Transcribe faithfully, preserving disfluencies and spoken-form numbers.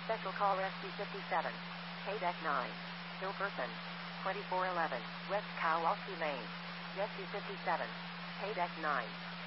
Special call Rescue fifty-seven. K-Deck nine. Still person. twenty-four eleven. West Kowalski Lane. Rescue fifty-seven. K-Deck nine.